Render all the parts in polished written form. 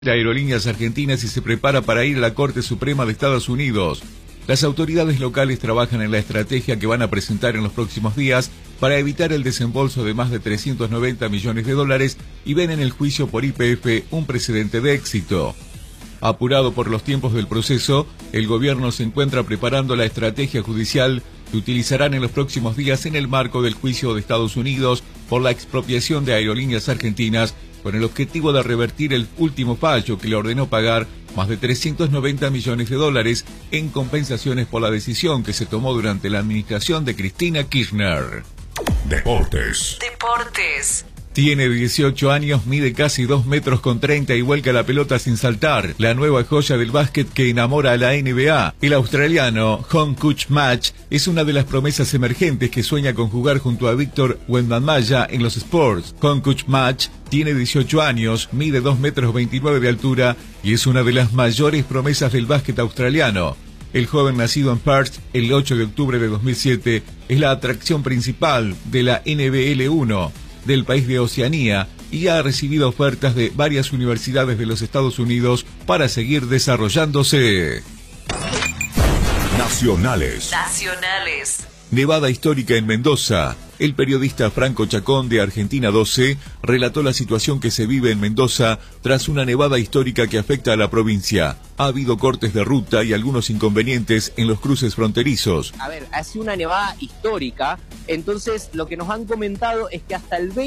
de Aerolíneas Argentinas y se prepara para ir a la Corte Suprema de Estados Unidos. Las autoridades locales trabajan en la estrategia que van a presentar en los próximos días para evitar el desembolso de más de 390 millones de dólares y ven en el juicio por YPF un precedente de éxito. Apurado por los tiempos del proceso, el gobierno se encuentra preparando la estrategia judicial que utilizarán en los próximos días en el marco del juicio de Estados Unidos por la expropiación de Aerolíneas Argentinas, con el objetivo de revertir el último fallo que le ordenó pagar más de 390 millones de dólares en compensaciones por la decisión que se tomó durante la administración de Cristina Kirchner. Deportes. Tiene 18 años, mide casi 2,30 metros y vuelca la pelota sin saltar. La nueva joya del básquet que enamora a la NBA. El australiano Hong-Kuch Match es una de las promesas emergentes que sueña con jugar junto a Víctor Wembanyama en los Spurs. Hong-Kuch Match tiene 18 años, mide 2,29 metros de altura y es una de las mayores promesas del básquet australiano. El joven nacido en Perth el 8 de octubre de 2007 es la atracción principal de la NBL1 del país de Oceanía y ha recibido ofertas de varias universidades de los Estados Unidos para seguir desarrollándose. Nacionales. Nevada histórica en Mendoza. El periodista Franco Chacón de Argentina 12 relató la situación que se vive en Mendoza tras una nevada histórica que afecta a la provincia. Ha habido cortes de ruta y algunos inconvenientes en los cruces fronterizos. Ha sido una nevada histórica, entonces lo que nos han comentado es que hasta el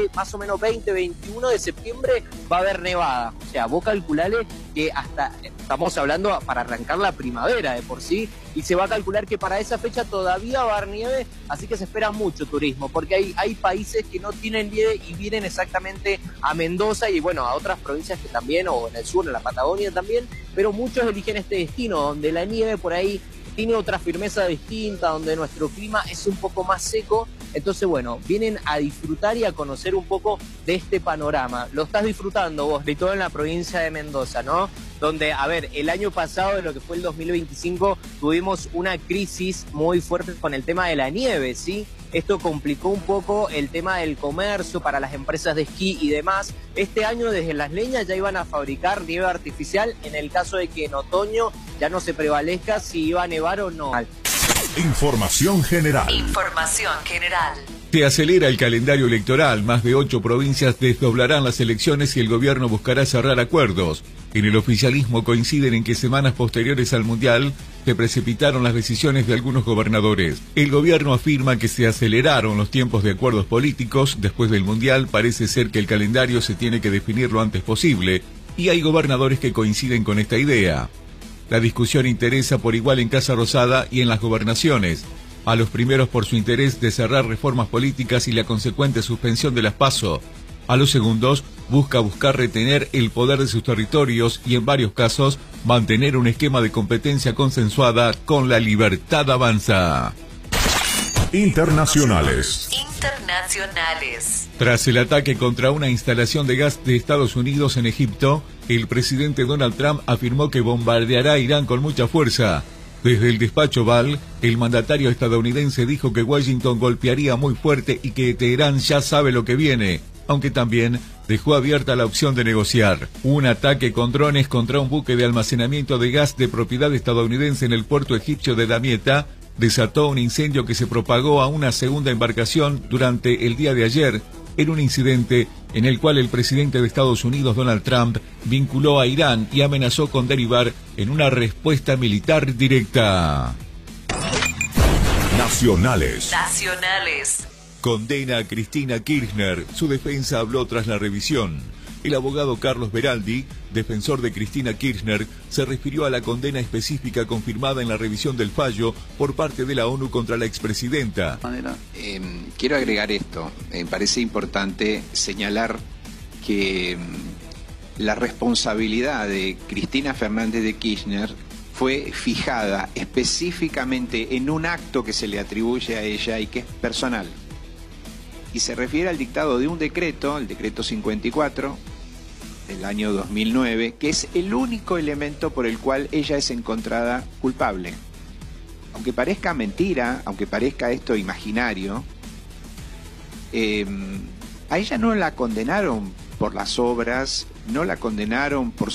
21 de septiembre va a haber nevada. O sea, vos calculale que estamos hablando para arrancar la primavera de por sí, y se va a calcular que para esa fecha todavía va a haber nieve, así que se espera mucho turismo, porque hay países que no tienen nieve y vienen exactamente a Mendoza y bueno, a otras provincias que también, o en el sur, en la Patagonia también, pero muchos eligen este destino, donde la nieve por ahí tiene otra firmeza distinta, donde nuestro clima es un poco más seco. Entonces, bueno, vienen a disfrutar y a conocer un poco de este panorama. Lo estás disfrutando vos, de todo en la provincia de Mendoza, ¿no? Donde, el año pasado, de lo que fue el 2025, tuvimos una crisis muy fuerte con el tema de la nieve, ¿sí? Esto complicó un poco el tema del comercio para las empresas de esquí y demás. Este año desde Las Leñas ya iban a fabricar nieve artificial en el caso de que en otoño ya no se prevalezca si iba a nevar o no. Información general. Se acelera el calendario electoral. Más de 8 provincias desdoblarán las elecciones y el gobierno buscará cerrar acuerdos. En el oficialismo coinciden en que semanas posteriores al Mundial se precipitaron las decisiones de algunos gobernadores. El gobierno afirma que se aceleraron los tiempos de acuerdos políticos. Después del Mundial parece ser que el calendario se tiene que definir lo antes posible y hay gobernadores que coinciden con esta idea. La discusión interesa por igual en Casa Rosada y en las gobernaciones. A los primeros por su interés de cerrar reformas políticas y la consecuente suspensión de las PASO. A los segundos buscar retener el poder de sus territorios y en varios casos mantener un esquema de competencia consensuada con La Libertad Avanza. Internacionales. Tras el ataque contra una instalación de gas de Estados Unidos en Egipto, el presidente Donald Trump afirmó que bombardeará a Irán con mucha fuerza. Desde el despacho Oval, el mandatario estadounidense dijo que Washington golpearía muy fuerte y que Teherán ya sabe lo que viene, aunque también dejó abierta la opción de negociar. Un ataque con drones contra un buque de almacenamiento de gas de propiedad estadounidense en el puerto egipcio de Damietta desató un incendio que se propagó a una segunda embarcación durante el día de ayer, en un incidente en el cual el presidente de Estados Unidos, Donald Trump, vinculó a Irán y amenazó con derivar en una respuesta militar directa. Nacionales. Condena a Cristina Kirchner. Su defensa habló tras la revisión. El abogado Carlos Beraldi, defensor de Cristina Kirchner, se refirió a la condena específica confirmada en la revisión del fallo por parte de la ONU contra la expresidenta. Quiero agregar esto. Me parece importante señalar que la responsabilidad de Cristina Fernández de Kirchner fue fijada específicamente en un acto que se le atribuye a ella y que es personal. Y se refiere al dictado de un decreto, el decreto 54 del año 2009, que es el único elemento por el cual ella es encontrada culpable. Aunque parezca mentira, aunque parezca esto imaginario, a ella no la condenaron por las obras no la condenaron por